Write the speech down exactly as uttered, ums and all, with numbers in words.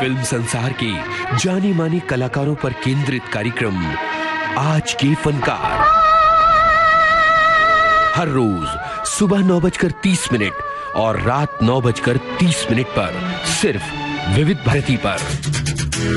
Film संसार के जाने माने कलाकारों पर केंद्रित कार्यक्रम आज के फनकार, हर रोज सुबह नौ बजकर तीस मिनट और रात नौ बजकर तीस मिनट पर सिर्फ विविध भारती पर।